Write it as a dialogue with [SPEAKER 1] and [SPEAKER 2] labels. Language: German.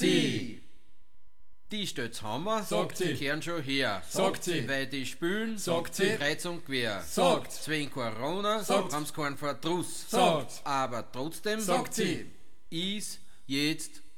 [SPEAKER 1] sie.
[SPEAKER 2] Die stellt's Hammer,
[SPEAKER 1] Sagt sie.
[SPEAKER 2] kehren schon her,
[SPEAKER 1] Sagt sie.
[SPEAKER 2] weil die spülen,
[SPEAKER 1] Sagt sie.
[SPEAKER 2] kreuz und quer.
[SPEAKER 1] Sagt.
[SPEAKER 2] Wegen Corona
[SPEAKER 1] Sagt.
[SPEAKER 2] haben's keinen Verdruss,
[SPEAKER 1] Sagt.
[SPEAKER 2] aber trotzdem
[SPEAKER 1] Sagt sie.
[SPEAKER 2] ist jetzt